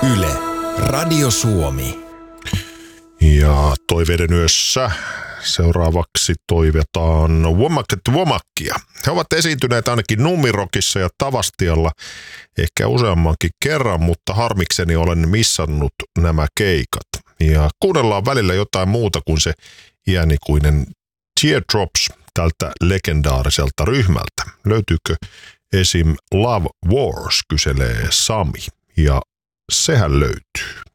Yle, Radio Suomi. Ja toiveiden yössä seuraavaksi toivetaan Womakkia. He ovat esiintyneet ainakin Numirokissa ja Tavastialla ehkä useammankin kerran, mutta harmikseni olen missannut nämä keikat. Ja kuunnellaan välillä jotain muuta kuin se iänikuinen Teardrops tältä legendaariselta ryhmältä. Löytyykö esim. Love Wars, kyselee Sami. Ja sehän löytyy.